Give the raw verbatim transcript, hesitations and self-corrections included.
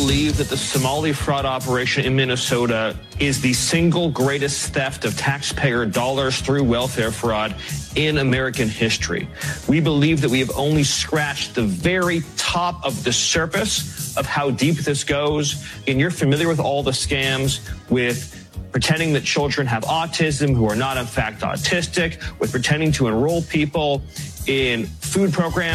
believe that the Somali fraud operation in Minnesota is the single greatest theft of taxpayer dollars through welfare fraud in American history. We believe that we have only scratched the very top of the surface of how deep this goes. And you're familiar with all the scams with pretending that children have autism who are not in fact autistic, with pretending to enroll people in food programs